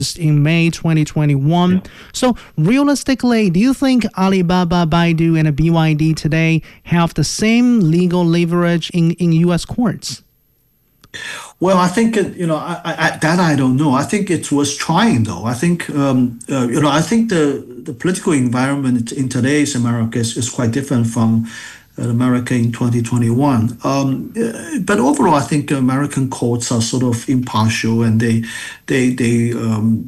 in May 2021. Yeah. So realistically, do you think Alibaba, Baidu, and BYD today have the same legal leverage in U.S. courts? Well, I think that I don't know. I think it was trying though. I think I think the political environment in today's America is quite different from America in 2021. But overall, I think American courts are sort of impartial, and they